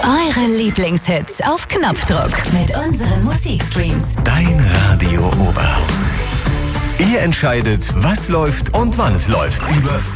Eure Lieblingshits auf Knopfdruck mit unseren Musikstreams. Dein Radio Oberhausen. Ihr entscheidet, was läuft und wann es läuft. Über